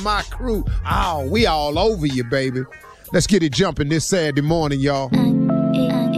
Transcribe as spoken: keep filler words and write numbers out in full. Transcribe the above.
my crew. Oh, we all over you, baby. Let's get it jumping this Saturday morning, y'all.